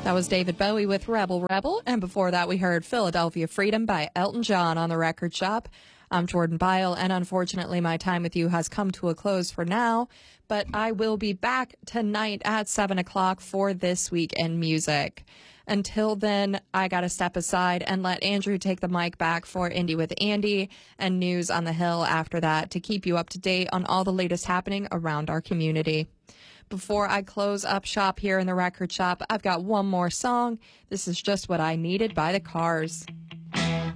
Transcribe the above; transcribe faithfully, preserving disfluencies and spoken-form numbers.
That was David Bowie with Rebel Rebel, and before that we heard Philadelphia Freedom by Elton John on the Record Shop. I'm Jordan Byle, and unfortunately my time with you has come to a close for now, but I will be back tonight at seven o'clock for This Week in Music. Until then, I gotta step aside and let Andrew take the mic back for Indie with Andy and News on the Hill after that to keep you up to date on all the latest happening around our community. Before I close up shop here in the Record Shop, I've got one more song. This is Just What I Needed by The Cars.